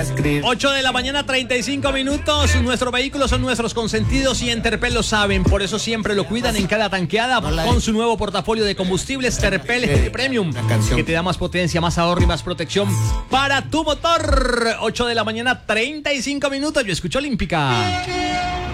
8 de la mañana, 35 minutos. Nuestros vehículos son nuestros consentidos y en Terpel lo saben. Por eso siempre lo cuidan en cada tanqueada con su nuevo portafolio de combustibles Terpel Premium, que te da más potencia, más ahorro y más protección para tu motor. 8 de la mañana, 35 minutos. Yo escucho Olímpica.